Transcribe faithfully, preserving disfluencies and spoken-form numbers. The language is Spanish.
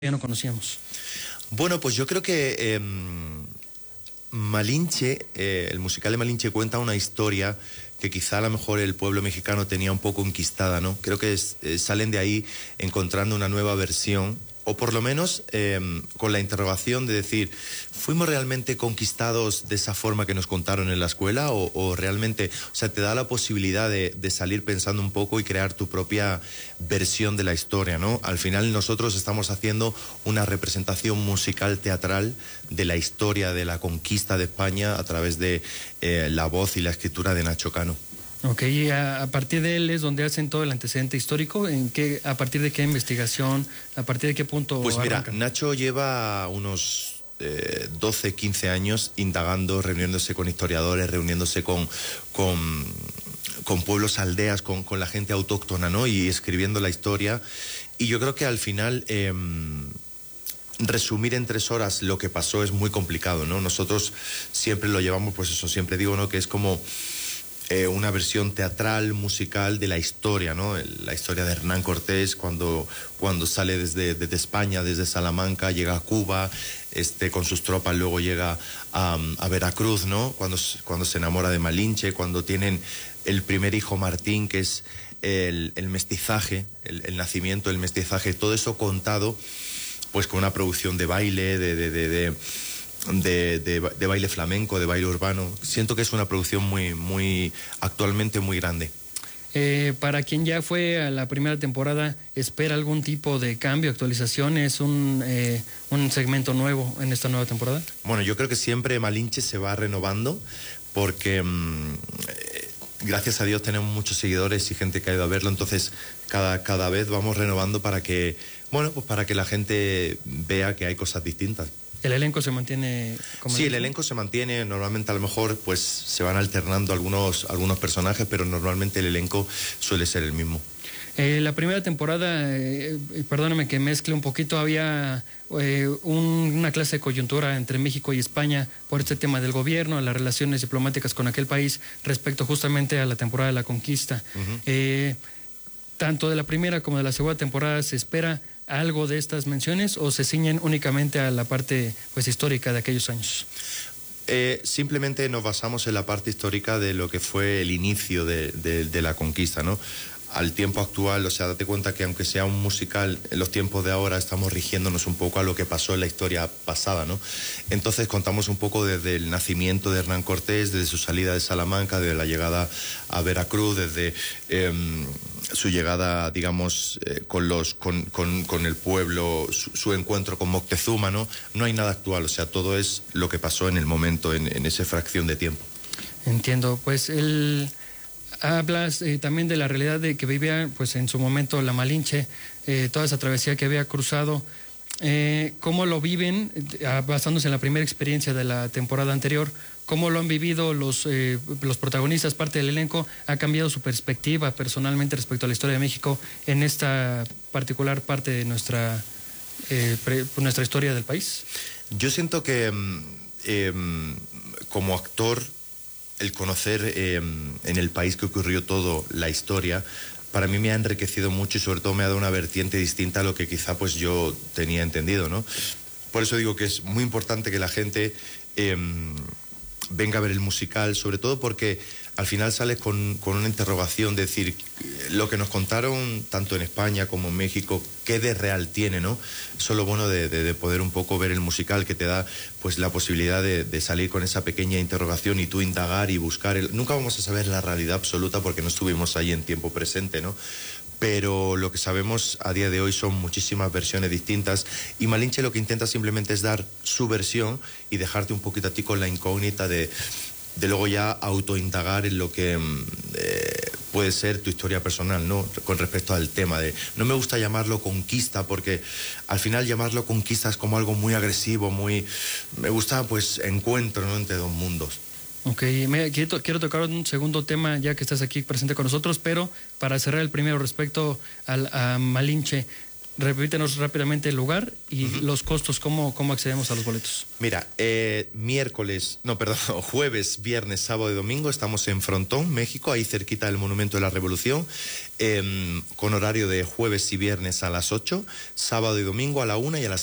ya no conocíamos? Bueno, pues yo creo que eh, Malinche, eh, el musical de Malinche cuenta una historia que quizá a lo mejor el pueblo mexicano tenía un poco enquistada, ¿no? Creo que es, eh, salen de ahí encontrando una nueva versión, o por lo menos eh, con la interrogación de decir, ¿fuimos realmente conquistados de esa forma que nos contaron en la escuela? O, o realmente, o sea, te da la posibilidad de, de salir pensando un poco y crear tu propia versión de la historia, ¿no? Al final nosotros estamos haciendo una representación musical teatral de la historia de la conquista de España a través de eh, la voz y la escritura de Nacho Cano. Ok, y a, a partir de él es donde hacen todo el antecedente histórico. ¿En qué, a partir de qué investigación, a partir de qué punto Pues mira, arrancan? Nacho lleva unos eh, doce, quince años indagando, reuniéndose con historiadores, reuniéndose con, con, con pueblos, aldeas, con, con la gente autóctona, ¿no? Y escribiendo la historia. Y yo creo que al final eh, resumir en tres horas lo que pasó es muy complicado, ¿no? Nosotros siempre lo llevamos, pues eso, siempre digo, ¿no? Que es como Eh, una versión teatral, musical de la historia, ¿no? La historia de Hernán Cortés cuando, cuando sale desde, desde España, desde Salamanca, llega a Cuba, este, con sus tropas, luego llega a, a Veracruz, ¿no? Cuando, cuando se enamora de Malinche, cuando tienen el primer hijo Martín, que es el, el mestizaje, el, el nacimiento, el mestizaje, todo eso contado pues con una producción de baile, de... de, de, de De, de, de baile flamenco, de baile urbano. Siento que es una producción muy, muy actualmente muy grande. Eh, para quien ya fue a la primera temporada, ¿espera algún tipo de cambio, actualización? ¿Es un, eh, un segmento nuevo en esta nueva temporada? Bueno, yo creo que siempre Malinche se va renovando porque mmm, eh, gracias a Dios tenemos muchos seguidores y gente que ha ido a verlo, entonces cada, cada vez vamos renovando para que, bueno, pues para que la gente vea que hay cosas distintas. ¿El elenco se mantiene como Sí, el elenco se mantiene, normalmente a lo mejor pues se van alternando algunos, algunos personajes, pero normalmente el elenco suele ser el mismo. Eh, la primera temporada, eh, perdóname que mezcle un poquito, había eh, un, una clase de coyuntura entre México y España por este tema del gobierno, las relaciones diplomáticas con aquel país respecto justamente a la temporada de la conquista. Uh-huh. Eh, tanto de la primera como de la segunda temporada, ¿se espera algo de estas menciones o se ciñen únicamente a la parte pues histórica de aquellos años? Eh, simplemente nos basamos en la parte histórica de lo que fue el inicio de, de, de la conquista, ¿no? Al tiempo actual, o sea, date cuenta que aunque sea un musical, en los tiempos de ahora estamos rigiéndonos un poco a lo que pasó en la historia pasada, ¿no? Entonces contamos un poco desde el nacimiento de Hernán Cortés, desde su salida de Salamanca, desde la llegada a Veracruz, desde eh, su llegada, digamos, eh, con, los, con, con, con el pueblo, su, su encuentro con Moctezuma, ¿no? No hay nada actual, o sea, todo es lo que pasó en el momento, en, en esa fracción de tiempo. Entiendo, pues el... Hablas eh, también de la realidad de que vivía pues en su momento la Malinche, eh, toda esa travesía que había cruzado. Eh, ¿Cómo lo viven, eh, basándose en la primera experiencia de la temporada anterior? ¿Cómo lo han vivido los, eh, los protagonistas, parte del elenco? ¿Ha cambiado su perspectiva personalmente respecto a la historia de México en esta particular parte de nuestra, eh, pre, nuestra historia del país? Yo siento que eh, como actor, el conocer eh, en el país que ocurrió todo, la historia, para mí me ha enriquecido mucho y sobre todo me ha dado una vertiente distinta a lo que quizá pues yo tenía entendido, ¿no? Por eso digo que es muy importante que la gente eh, venga a ver el musical, sobre todo porque al final sales con, con una interrogación, de decir, lo que nos contaron tanto en España como en México, ¿qué de real tiene, no? Eso es lo bueno de, de, de poder un poco ver el musical, que te da pues la posibilidad de, de salir con esa pequeña interrogación y tú indagar y buscar. El... Nunca vamos a saber la realidad absoluta porque no estuvimos ahí en tiempo presente, ¿no? Pero lo que sabemos a día de hoy son muchísimas versiones distintas y Malinche lo que intenta simplemente es dar su versión y dejarte un poquito a ti con la incógnita de... de luego ya autoindagar en lo que eh, puede ser tu historia personal, ¿no? Con respecto al tema de... No me gusta llamarlo conquista porque al final llamarlo conquista es como algo muy agresivo, muy... Me gusta pues encuentro, ¿no? Entre dos mundos. Ok, me, quiero, quiero tocar un segundo tema ya que estás aquí presente con nosotros, pero para cerrar el primero respecto al, a Malinche, repítenos rápidamente el lugar y uh-huh. los costos, cómo, cómo accedemos a los boletos. Mira, eh, miércoles, no, perdón, jueves, viernes, sábado y domingo estamos en Frontón, México, ahí cerquita del Monumento de la Revolución, eh, con horario de jueves y viernes a las ocho, sábado y domingo a la una y a las